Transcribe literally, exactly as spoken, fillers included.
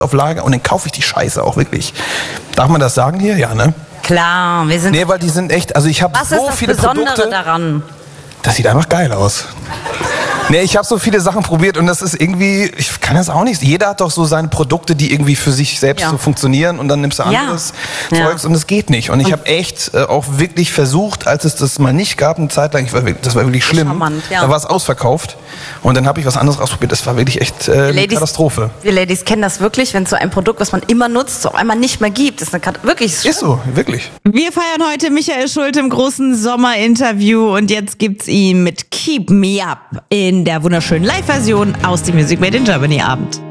auf Lager und dann kaufe ich die Scheiße auch wirklich. Darf man das sagen hier? Ja, ne? Klar, wir sind... Nee, weil die sind echt, also ich habe so Was ist das viele Besondere Produkte. daran? Das sieht einfach geil aus. Nee, ich habe so viele Sachen probiert und das ist irgendwie, ich kann das auch nicht. Jeder hat doch so seine Produkte, die irgendwie für sich selbst Ja. so funktionieren und dann nimmst du anderes Ja. Zeugs Ja. und es geht nicht. Und ich habe echt äh, auch wirklich versucht, als es das mal nicht gab, eine Zeit lang, ich war, wirklich- das war wirklich schlimm, Charmant, ja. da war es ausverkauft und dann habe ich was anderes ausprobiert. Das war wirklich echt äh, eine Ladies- Katastrophe. Wir Ladies kennen das wirklich, wenn es so ein Produkt, was man immer nutzt, so auf einmal nicht mehr gibt. Das ist eine Kat- wirklich Ist so, wirklich. Wir feiern heute Michael Schulte im großen Sommerinterview und jetzt gibt's ihn mit Keep Me Up in der wunderschönen Live-Version aus dem Music Made in Germany Abend.